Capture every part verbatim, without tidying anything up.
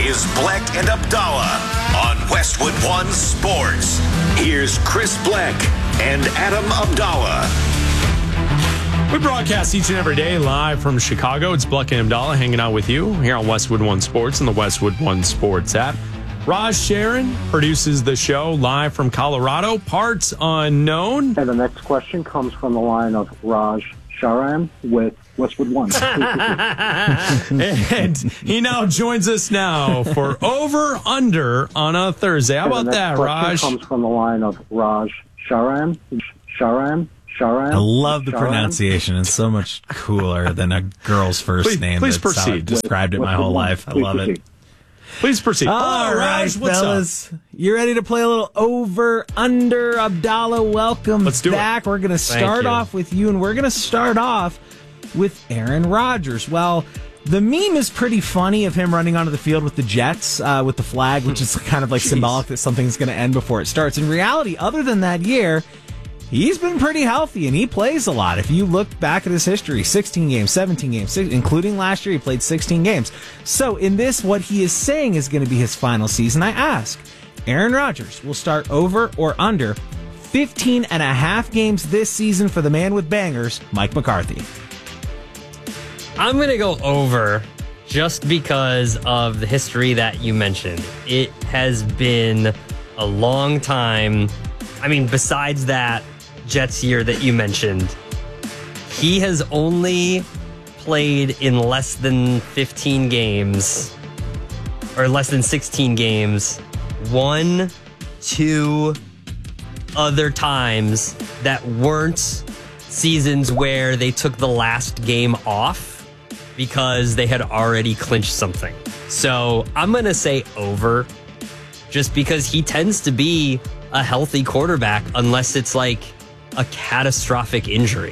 is Bleck and Abdallah on Westwood One Sports. Here's Chris Bleck and Adam Abdallah. We broadcast each and every day live from Chicago. It's Bleck and Abdallah hanging out with you here on Westwood One Sports and the Westwood One Sports app. Raj Sharon produces the show live from Colorado. Parts unknown. And the next question comes from the line of Raj Sharan with Westwood One. And he now joins us now for Over Under on a Thursday. How about that, Raj? Comes from the line of Raj Sharan. Sharan. Sharan. I love the Sharan. pronunciation. It's so much cooler than a girl's first Please- name. please That's how I've proceed. described it my Westwood whole One. life. I Please love proceed. it. Please proceed. All Hello, right, Raj, what's fellas. You ready to play a little over under? Abdallah, welcome Let's do it. back. We're going to start you. off with you, and we're going to start off with Aaron Rodgers. Well, the meme is pretty funny of him running onto the field with the Jets, uh, with the flag, which is kind of like symbolic that something's going to end before it starts. In reality, other than that year, he's been pretty healthy, and he plays a lot. If you look back at his history, sixteen games, seventeen games, six, including last year, he played sixteen games. So in this, what he is saying is going to be his final season. I ask, Aaron Rodgers will start over or under fifteen and a half games this season for the man with bangers, Mike McCarthy. I'm going to go over just because of the history that you mentioned. It has been a long time. I mean, besides that Jets year that you mentioned, he has only played in less than fifteen games or less than sixteen games. One, two other times that weren't seasons where they took the last game off because they had already clinched something. So I'm going to say over just because he tends to be a healthy quarterback unless it's like a catastrophic injury.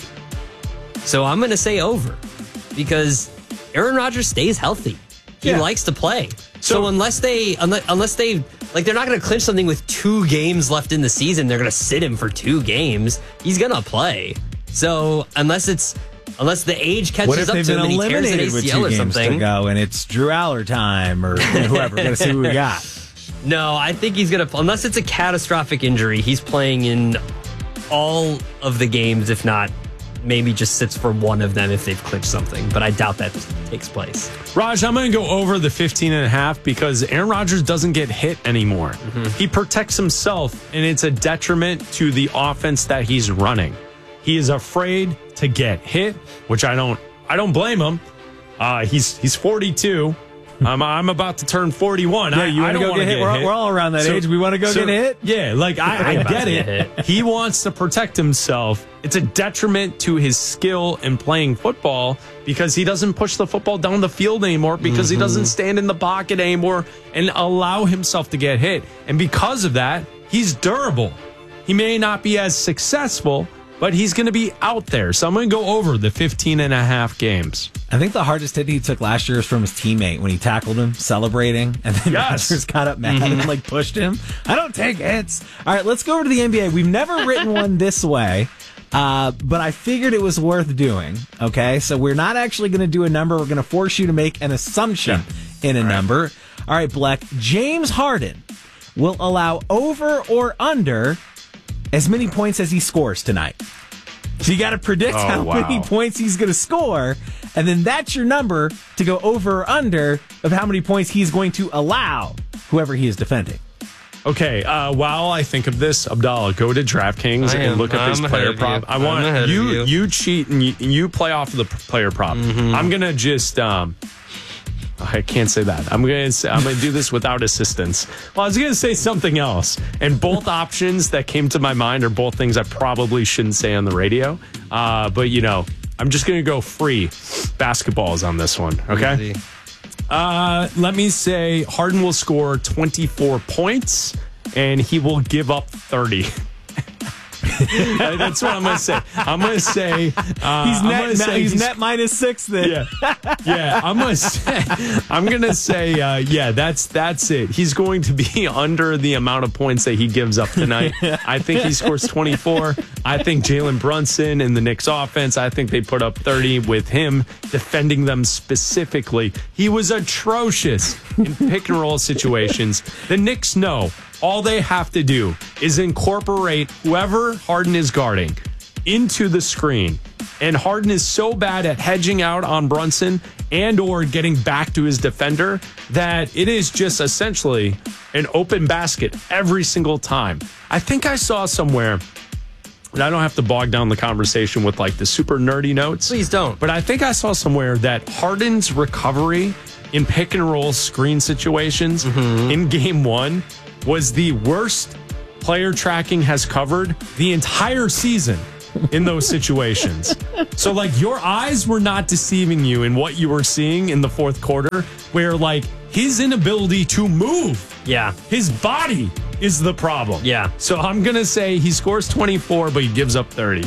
So I'm going to say over because Aaron Rodgers stays healthy. He Yeah. likes to play. So, So- unless they unless, unless they like they're not going to clinch something with two games left in the season, they're going to sit him for two games. He's going to play. So unless it's unless the age catches What if up they've to been him and he tears an eliminated with A C two L or games something. to go, and it's Drew Aller time or whoever? We're going to see who we got. No, I think he's going to, unless it's a catastrophic injury, he's playing in all of the games, if not maybe just sits for one of them if they've clinched something. But I doubt that takes place. Raj, I'm going to go over the fifteen and a half because Aaron Rodgers doesn't get hit anymore. Mm-hmm. He protects himself, and it's a detriment to the offense that he's running. He is afraid to get hit, which I don't I don't blame him. Uh, he's he's forty-two. I'm I'm about to turn forty-one. Yeah, I, you I want to don't go wanna get hit? get We're, hit. we're all around that So- age. We want to go so- get hit? Yeah, like I, I about get to it. get hit. He wants to protect himself. It's a detriment to his skill in playing football because he doesn't push the football down the field anymore because Mm-hmm. he doesn't stand in the pocket anymore and allow himself to get hit. And because of that, he's durable. He may not be as successful, but he's going to be out there. So I'm going to go over the fifteen and a half games. I think the hardest hit he took last year was from his teammate when he tackled him, celebrating, and then Yes. Rodgers got up mad and like pushed him. I don't take hits. All right, let's go over to the N B A. We've never written one this way, uh, but I figured it was worth doing. Okay, so we're not actually going to do a number. We're going to force you to make an assumption in a number. All right, Bleck. James Harden will allow over or under as many points as he scores tonight. So you got to predict Oh, how wow. many points he's going to score, and then that's your number to go over or under of how many points he's going to allow whoever he is defending. Okay, uh, while I think of this, Abdallah, go to DraftKings I and am- look up his I'm player ahead of prop. you. I I'm want ahead of you, you. you cheat and you, you play off of the p- player prop. Mm-hmm. I'm gonna just, um, I can't say that. I'm gonna, say, I'm gonna do this without assistance. Well, I was gonna say something else, and both options that came to my mind are both things I probably shouldn't say on the radio. Uh, but you know, I'm just gonna go free basketballs on this one. Okay. Easy. Uh, let me say Harden will score twenty-four points and he will give up thirty. That's what I'm going to say. I'm going to say uh, He's I'm net, gonna say he's, he's net minus six then. Yeah, yeah. I'm gonna say, I'm gonna say, uh, yeah. That's that's it. He's going to be under the amount of points that he gives up tonight. I think he scores twenty-four. I think Jalen Brunson in the Knicks offense. I think they put up thirty with him defending them specifically. He was atrocious in pick and roll situations. The Knicks know all they have to do is incorporate whoever Harden is guarding into the screen. And Harden is so bad at hedging out on Brunson and or getting back to his defender that it is just essentially an open basket every single time. I think I saw somewhere, and I don't have to bog down the conversation with like the super nerdy notes. Please don't. But I think I saw somewhere that Harden's recovery in pick and roll screen situations mm-hmm. in game one was the worst player tracking has covered the entire season in those situations. So like your eyes were not deceiving you in what you were seeing in the fourth quarter, where like his inability to move, yeah, his body is the problem. Yeah. So I'm going to say he scores twenty-four, but he gives up thirty.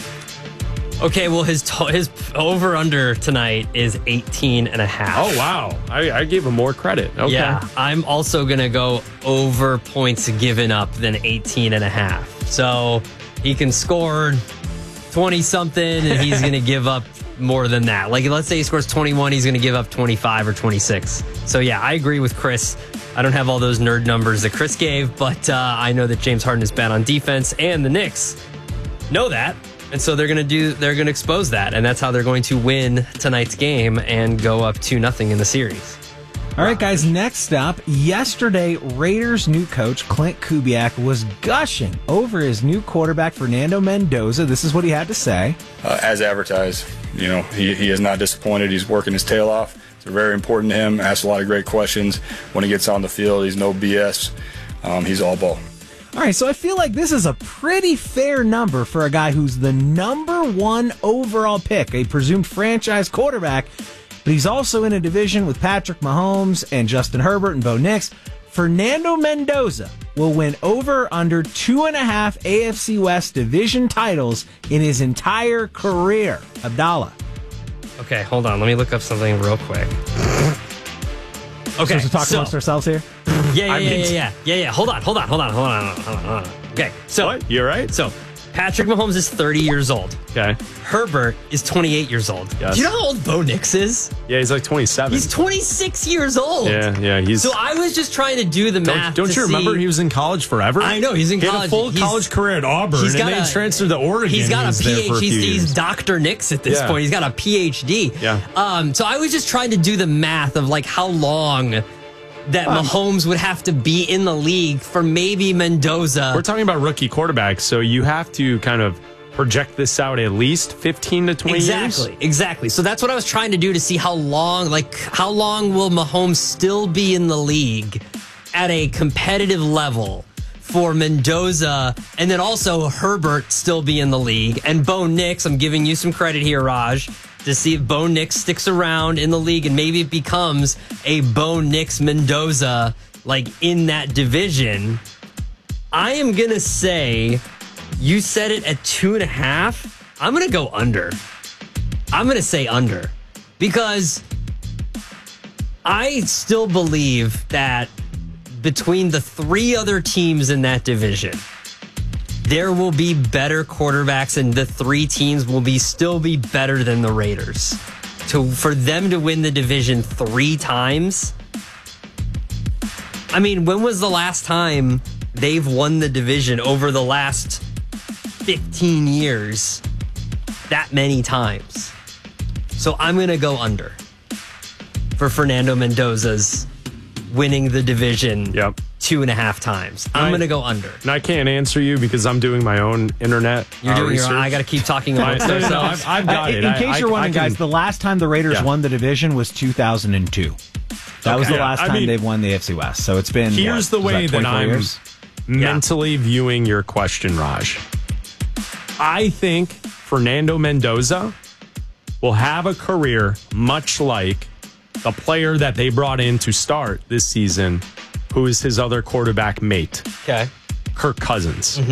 Okay, well, his to- his over-under tonight is eighteen and a half. Oh, wow. I, I gave him more credit. Okay. Yeah, I'm also going to go over points given up than eighteen and a half. So he can score twenty-something, and he's going to give up more than that. Like, let's say he scores twenty-one, he's going to give up twenty-five or twenty-six. So, yeah, I agree with Chris. I don't have all those nerd numbers that Chris gave, but uh, I know that James Harden is bad on defense, and the Knicks know that. And so they're going to do, they're going to expose that. And that's how they're going to win tonight's game and go up two nothing in the series. All right, guys, next up, yesterday, Raiders' new coach, Clint Kubiak, was gushing over his new quarterback, Fernando Mendoza. This is what he had to say. Uh, as advertised, you know, he, he is not disappointed. He's working his tail off. It's very important to him. Asks a lot of great questions. When he gets on the field, he's no B S. Um, he's all ball. All right, so I feel like this is a pretty fair number for a guy who's the number one overall pick, a presumed franchise quarterback, but he's also in a division with Patrick Mahomes and Justin Herbert and Bo Nix. Fernando Mendoza will win over or under two and a half A F C West division titles in his entire career. Abdallah. Okay, hold on. Let me look up something real quick. Okay, so to talk so, amongst ourselves here? Yeah, yeah, I yeah, mean, yeah, yeah, yeah, yeah. Hold on, hold on, hold on, hold on, hold on, hold on. Okay, so What? You're right? So Patrick Mahomes is thirty years old. Okay. Herbert is twenty-eight years old. Yes. Do you know how old Bo Nix is? Yeah, he's like twenty-seven. He's twenty-six years old. Yeah, yeah. He's. So I was just trying to do the math. Don't, don't to you remember see, he was in college forever? I know, he's in he college. Had a full He's- college career at Auburn, he's and got then a- he transferred to Oregon. He's got He a was there for PhD. a few He's, years. he's Doctor Nix at this Yeah. point. He's got a P H D. Yeah. Um. So I was just trying to do the math of like how long that Mahomes would have to be in the league for maybe Mendoza. We're talking about rookie quarterbacks, so you have to kind of project this out at least fifteen to twenty Exactly, years. exactly. So that's what I was trying to do to see how long, like, how long will Mahomes still be in the league at a competitive level for Mendoza, and then also Herbert still be in the league, and Bo Nix. I'm giving you some credit here, Raj, to see if Bo Nix sticks around in the league, and maybe it becomes a Bo Nix Mendoza like in that division. I am gonna say. You said it at two and a half. I'm going to go under. I'm going to say under because I still believe that between the three other teams in that division, there will be better quarterbacks and the three teams will be still be better than the Raiders. To, for them to win the division three times. I mean, when was the last time they've won the division over the last fifteen years that many times? So I'm going to go under for Fernando Mendoza's winning the division Yep. two and a half times. I'm I- going to go under. And I can't answer you because I'm doing my own internet. You're uh, doing your research. own. I got to keep talking I- amongst no, no, no, ourselves. I've, I've got Uh, it. in I- case I- you're I wondering, can- guys, the last time the Raiders Yeah. won the division was two thousand two. That was the Yeah, last I time mean, they've won the A F C West. So it's been. Here's what, the way was that, twenty-four I'm years? mentally viewing your question, Raj. I think Fernando Mendoza will have a career much like the player that they brought in to start this season, who is his other quarterback mate, Okay. Kirk Cousins.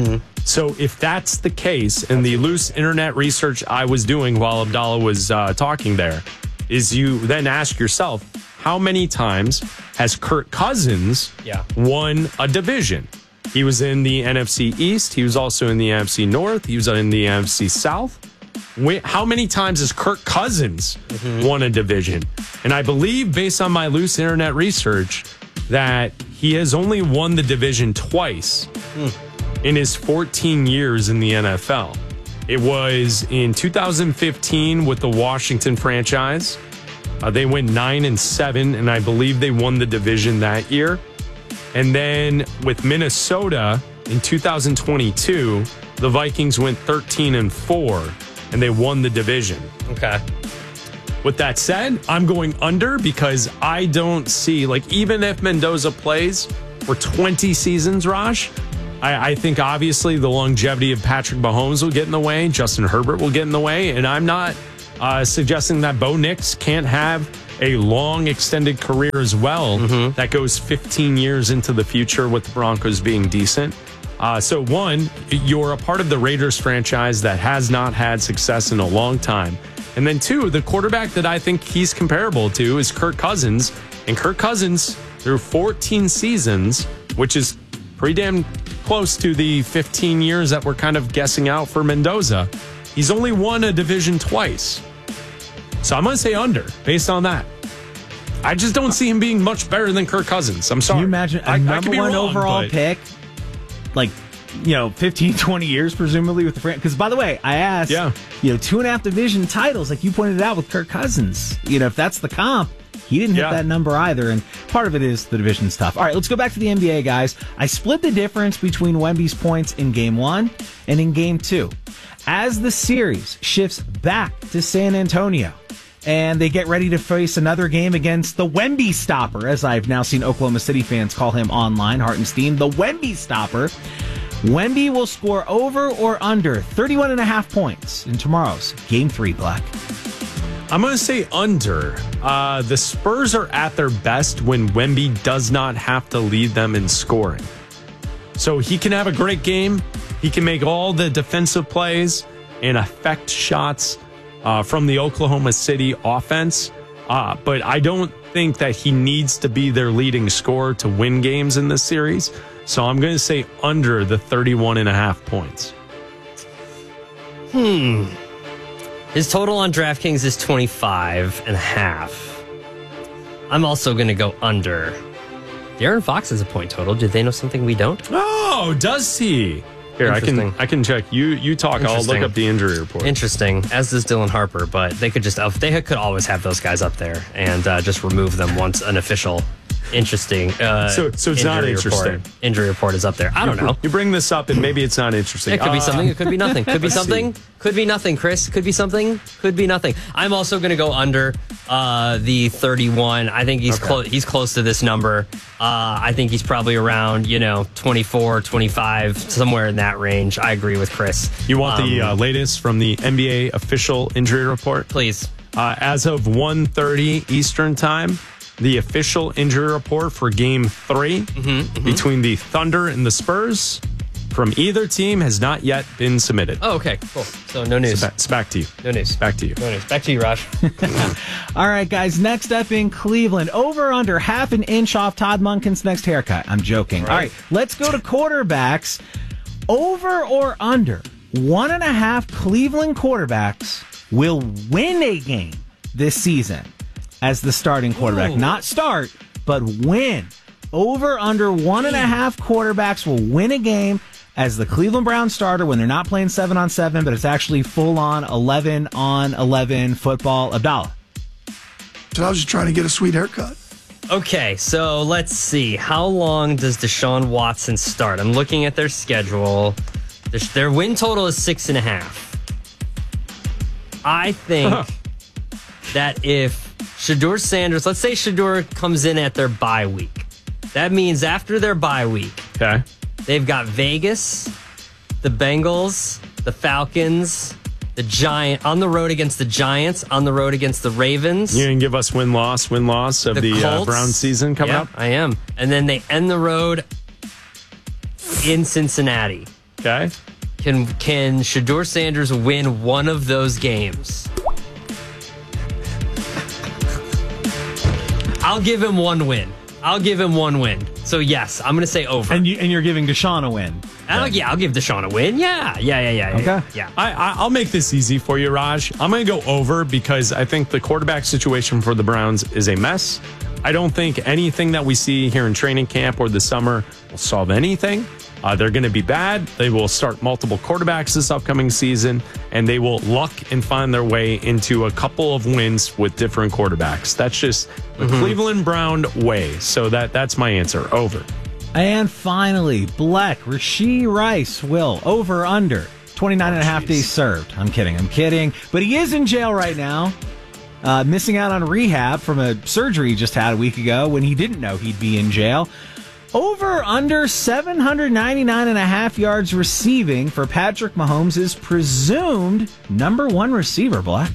So if that's the case, and the loose internet research I was doing while Abdallah was uh, talking there, is you then ask yourself, how many times has Kirk Cousins Yeah. won a division? He was in the N F C East. He was also in the N F C North. He was in the N F C South. Wait, how many times has Kirk Cousins mm-hmm. won a division? And I believe, based on my loose internet research, that he has only won the division twice mm. in his fourteen years in the N F L. It was in two thousand fifteen with the Washington franchise. Uh, they went nine and seven, and I believe they won the division that year. And then with Minnesota in two thousand twenty-two, the Vikings went thirteen and four, and they won the division. Okay. With that said, I'm going under because I don't see, like, even if Mendoza plays for twenty seasons, Raj, I, I think obviously the longevity of Patrick Mahomes will get in the way. Justin Herbert will get in the way. And I'm not uh, suggesting that Bo Nix can't have a long extended career as well mm-hmm. that goes fifteen years into the future with the Broncos being decent. Uh, so one, you're a part of the Raiders franchise that has not had success in a long time. And then two, the quarterback that I think he's comparable to is Kirk Cousins. And Kirk Cousins, through fourteen seasons, which is pretty damn close to the fifteen years that we're kind of guessing out for Mendoza, he's only won a division twice. So I'm going to say under based on that. I just don't see him being much better than Kirk Cousins. I'm sorry. Can you imagine a I, number I one wrong, overall but... pick, like, you know, fifteen, twenty years, presumably, with the franchise? Because, by the way, I asked, yeah. you know, two and a half division titles, like you pointed out with Kirk Cousins. You know, if that's the comp, he didn't hit yeah. that number either. And part of it is the division stuff. All right, let's go back to the N B A, guys. I split the difference between Wemby's points in game one and in game two. As the series shifts back to San Antonio, and they get ready to face another game against the Wemby Stopper, as I've now seen Oklahoma City fans call him online, Hartenstein, the Wemby Stopper. Wemby will score over or under thirty-one and a half points in tomorrow's Game three, Black. I'm going to say under. Uh, the Spurs are at their best when Wemby does not have to lead them in scoring. So he can have a great game. He can make all the defensive plays and affect shots uh, from the Oklahoma City offense. Uh, but I don't think that he needs to be their leading scorer to win games in this series. So I'm going to say under the thirty-one and a half points. Hmm. His total on DraftKings is twenty-five and a half. I'm also going to go under. De'Aaron Fox has a point total. Did they know something we don't? Oh, does he? Here, I can I can check. You you talk. I'll look up the injury report. Interesting, as does Dylan Harper, but they could just they could always have those guys up there and uh, just remove them once an official interesting. Uh, so so it's not interesting. Report, injury report is up there. I don't you, know. You bring this up and maybe it's not interesting. It could be uh, something. It could be nothing. Could be something. See. Could be nothing. Chris. Could be something. Could be nothing. I'm also going to go under uh, the thirty-one. I think he's okay. close. He's close to this number. Uh, I think he's probably around you know twenty-four, twenty-five, somewhere in that range. I agree with Chris. You want um, the uh, latest from the N B A official injury report? Please. Uh, as of one thirty Eastern time, the official injury report for Game Three mm-hmm, mm-hmm. between the Thunder and the Spurs from either team has not yet been submitted. Oh, okay, cool. So no news. So it's back to you. No news. Back to you. No news. Back to you, Raj. All right, guys. Next up in Cleveland, over under half an inch off Todd Monken's next haircut. I'm joking. All right, All right let's go to quarterbacks. Over or under one and a half Cleveland quarterbacks will win a game this season as the starting quarterback. Ooh. Not start, but win. Over under one and a half quarterbacks will win a game as the Cleveland Browns starter when they're not playing seven on seven, but it's actually full on eleven on eleven football. Abdallah. So I was just trying to get a sweet haircut. Okay, so let's see. How long does Deshaun Watson start? I'm looking at their schedule. Their, their win total is six and a half. I think huh. that if Shedeur Sanders, let's say Shedeur comes in at their bye week. That means after their bye week, okay, they've got Vegas, the Bengals, the Falcons, the Giant on the road against the Giants, on the road against the Ravens. You can give us win loss, win loss of the, the uh, Brown season coming yeah, up. I am, and then they end the road in Cincinnati. Okay, Can can Shedeur Sanders win one of those games? I'll give him one win. I'll give him one win. So yes, I'm going to say over. And you and you're giving Deshaun a win. I'll, yeah, I'll give Deshaun a win. Yeah, yeah, yeah, yeah. Okay. Yeah. I, I, I'll make this easy for you, Raj. I'm going to go over because I think the quarterback situation for the Browns is a mess. I don't think anything that we see here in training camp or the summer will solve anything. Uh, they're going to be bad. They will start multiple quarterbacks this upcoming season, and they will luck and find their way into a couple of wins with different quarterbacks. That's just the mm-hmm. Cleveland Brown way. So that that's my answer. Over. And finally, Black, Rashee Rice will over under twenty-nine oh, and a half days served. I'm kidding. I'm kidding. But he is in jail right now, uh, missing out on rehab from a surgery he just had a week ago when he didn't know he'd be in jail. Over under seven hundred ninety-nine and a half yards receiving for Patrick Mahomes' presumed number one receiver, Black.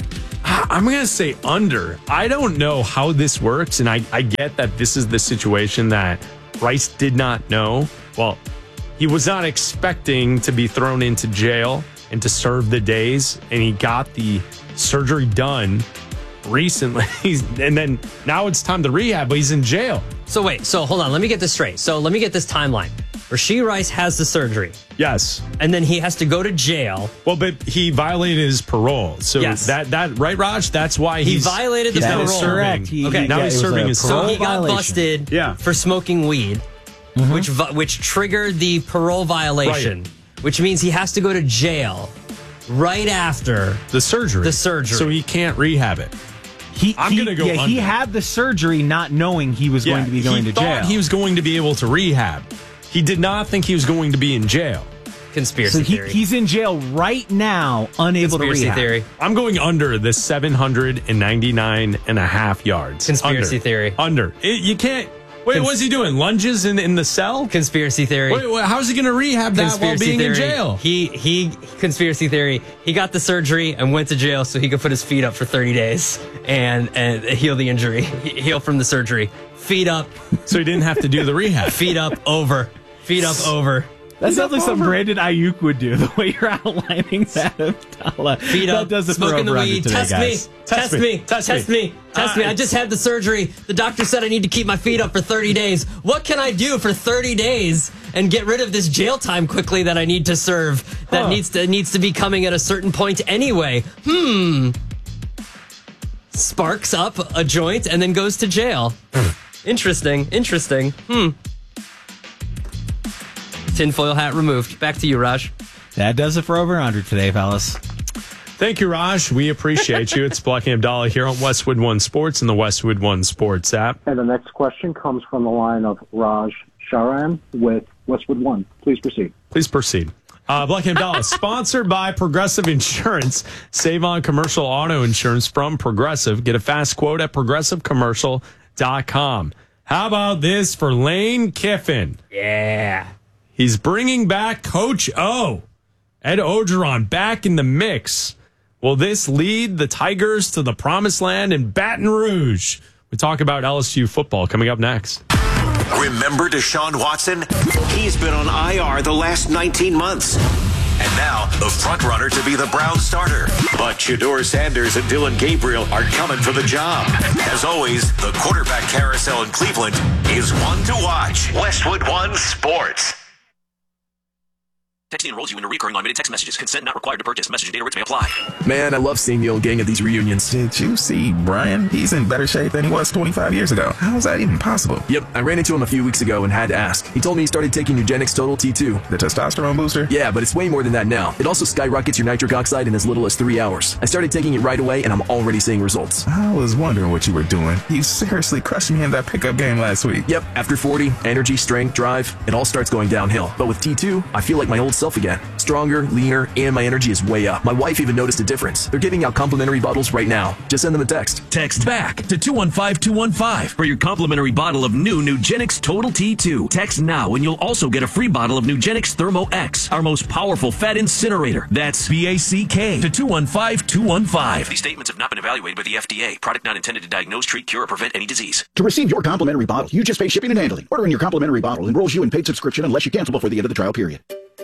I'm going to say under. I don't know how this works, and I, I get that this is the situation that Rice did not know. Well, he was not expecting to be thrown into jail and to serve the days, and he got the surgery done recently. And then now it's time to rehab, but he's in jail. So wait, so hold on. Let me get this straight. So let me get this timeline. Rashee Rice has the surgery. Yes. And then he has to go to jail. Well, but he violated his parole. So yes. that, that right, Raj? That's why he he's, violated the he's parole. now serving. He, okay. Now yeah, he's serving his So he got violation. busted yeah. for smoking weed, mm-hmm. which which triggered the parole violation, right. which means he has to go to jail right after the surgery. The surgery. So he can't rehab it. He, I'm going to go yeah, under. He had the surgery not knowing he was yeah, going to be going he to jail. He thought he was going to be able to rehab. He did not think he was going to be in jail. Conspiracy so he, theory. He's in jail right now, unable Conspiracy to rehab. theory. I'm going under the seven hundred ninety-nine and a half yards. Conspiracy under. theory. Under. It, you can't. Wait, Cons- what's he doing? Lunges in, in the cell? Conspiracy theory. Wait, wait, how's he going to rehab that conspiracy while being theory. in jail? He, he, conspiracy theory. He got the surgery and went to jail so he could put his feet up for thirty days and, and heal the injury, heal from the surgery. Feet up. So he didn't have to do the rehab. Feet up, over. Feet up, over. That sounds like something Brandon Ayuk would do, the way you're outlining that, Abdallah. Feet that up, does it smoking the weed. Today, test, guys. me, test, test me, test me, test me, test me. I just had the surgery. The doctor said I need to keep my feet up for thirty days. What can I do for thirty days and get rid of this jail time quickly that I need to serve that huh. needs to needs to be coming at a certain point anyway? Hmm. Sparks up a joint and then goes to jail. Interesting, interesting. Hmm. Tinfoil hat removed. Back to you, Raj. That does it for Over Under today, fellas. Thank you, Raj. We appreciate you. It's Black Abdallah here on Westwood One Sports and the Westwood One Sports app. And the next question comes from the line of Raj Sharan with Westwood One. Please proceed. Please proceed. Uh, Black Abdallah, sponsored by Progressive Insurance. Save on commercial auto insurance from Progressive. Get a fast quote at progressive commercial dot com. How about this for Lane Kiffin? Yeah. He's bringing back Coach O. Ed Orgeron back in the mix. Will this lead the Tigers to the promised land in Baton Rouge? We talk about L S U football coming up next. Remember Deshaun Watson? He's been on I R the last nineteen months. And now, the front runner to be the Browns starter. But Shedeur Sanders and Dylan Gabriel are coming for the job. As always, the quarterback carousel in Cleveland is one to watch. Westwood One Sports. Texting enrolls you in a recurring automated text messages. Consent not required to purchase. Message and data rates may apply. Man, I love seeing the old gang at these reunions. Did you see Brian? He's in better shape than he was twenty-five years ago. How is that even possible? Yep, I ran into him a few weeks ago and had to ask. He told me he started taking Nugenix Total T two. The testosterone booster? Yeah, but it's way more than that now. It also skyrockets your nitric oxide in as little as three hours. I started taking it right away and I'm already seeing results. I was wondering what you were doing. You seriously crushed me in that pickup game last week. Yep, after forty, energy, strength, drive, it all starts going downhill. But with T two, I feel like my old self again. Stronger, leaner, and my energy is way up. My wife even noticed a difference. They're giving out complimentary bottles right now. Just send them a text. Text BACK to two one five two one five for your complimentary bottle of new Nugenix Total T two. Text now and you'll also get a free bottle of Nugenix Thermo X, our most powerful fat incinerator. That's B A C K to two one five two one five. These statements have not been evaluated by the F D A. Product not intended to diagnose, treat, cure, or prevent any disease. To receive your complimentary bottle, you just pay shipping and handling. Ordering your complimentary bottle enrolls you in paid subscription unless you cancel before the end of the trial period.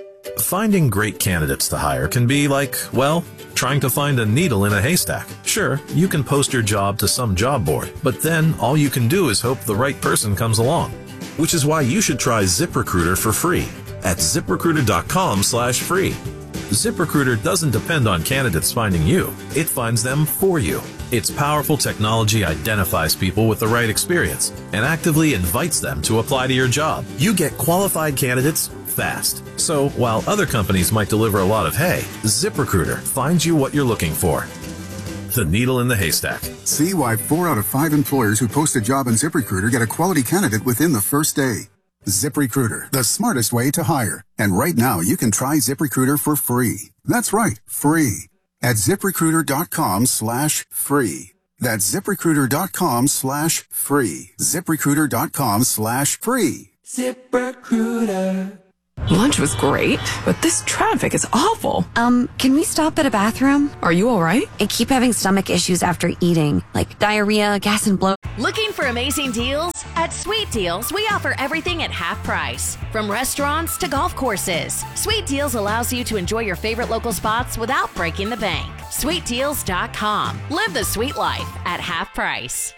Finding great candidates to hire can be like, well, trying to find a needle in a haystack. Sure, you can post your job to some job board, but then all you can do is hope the right person comes along. Which is why you should try ZipRecruiter for free at ZipRecruiter.com slash free. ZipRecruiter doesn't depend on candidates finding you. It finds them for you. Its powerful technology identifies people with the right experience and actively invites them to apply to your job. You get qualified candidates fast. So while other companies might deliver a lot of hay, ZipRecruiter finds you what you're looking for. The needle in the haystack. See why four out of five employers who post a job on ZipRecruiter get a quality candidate within the first day. ZipRecruiter, the smartest way to hire. And right now, you can try ZipRecruiter for free. That's right, free. At ZipRecruiter.com slash free. That's ZipRecruiter.com slash free. ZipRecruiter.com slash free. ZipRecruiter. Lunch was great, but this traffic is awful. Um, can we stop at a bathroom? Are you all right? I keep having stomach issues after eating, like diarrhea, gas and bloat. Looking for amazing deals? At Sweet Deals, we offer everything at half price, from restaurants to golf courses. Sweet Deals allows you to enjoy your favorite local spots without breaking the bank. Sweet Deals dot com. Live the sweet life at half price.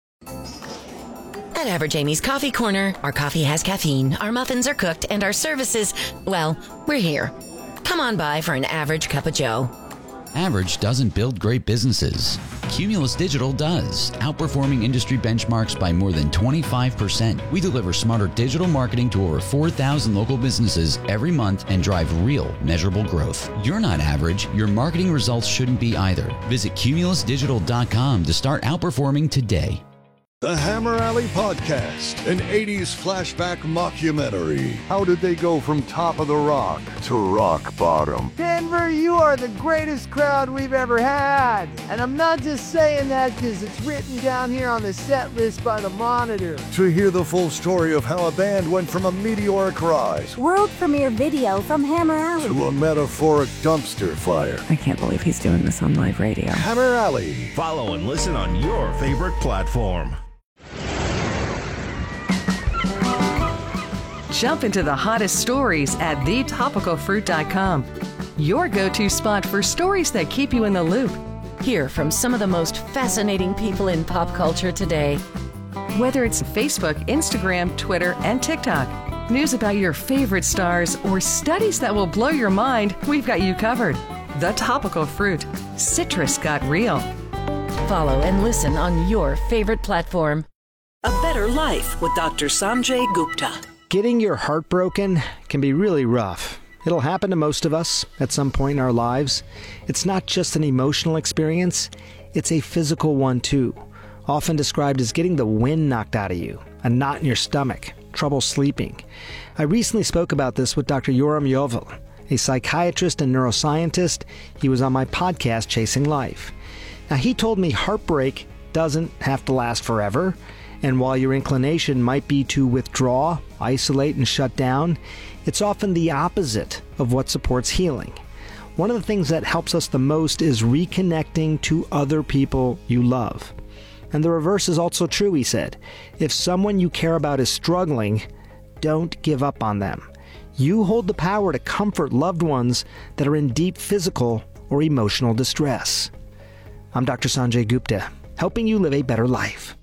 At Average Amy's Coffee Corner, our coffee has caffeine, our muffins are cooked, and our services, well, we're here. Come on by for an average cup of joe. Average doesn't build great businesses. Cumulus Digital does, outperforming industry benchmarks by more than twenty-five percent. We deliver smarter digital marketing to over four thousand local businesses every month and drive real, measurable growth. You're not average. Your marketing results shouldn't be either. Visit Cumulus Digital dot com to start outperforming today. The Hammer Alley Podcast, an eighties flashback mockumentary. How did they go from top of the rock to rock bottom? Denver, you are the greatest crowd we've ever had. And I'm not just saying that because it's written down here on the set list by the Monitor. To hear the full story of how a band went from a meteoric rise, world premiere video from Hammer Alley, to a metaphoric dumpster fire. I can't believe he's doing this on live radio. Hammer Alley. Follow and listen on your favorite platform. Jump into the hottest stories at the topical fruit dot com. Your go-to spot for stories that keep you in the loop. Hear from some of the most fascinating people in pop culture today. Whether it's Facebook, Instagram, Twitter, and TikTok, news about your favorite stars, or studies that will blow your mind, we've got you covered. The Topical Fruit. Citrus got real. Follow and listen on your favorite platform. A Better Life with Doctor Sanjay Gupta. Getting your heart broken can be really rough. It'll happen to most of us at some point in our lives. It's not just an emotional experience, it's a physical one too. Often described as getting the wind knocked out of you, a knot in your stomach, trouble sleeping. I recently spoke about this with Doctor Yoram Yovel, a psychiatrist and neuroscientist. He was on my podcast, Chasing Life. Now, he told me heartbreak doesn't have to last forever. And while your inclination might be to withdraw, isolate, and shut down, it's often the opposite of what supports healing. One of the things that helps us the most is reconnecting to other people you love. And the reverse is also true, he said. If someone you care about is struggling, don't give up on them. You hold the power to comfort loved ones that are in deep physical or emotional distress. I'm Doctor Sanjay Gupta, helping you live a better life.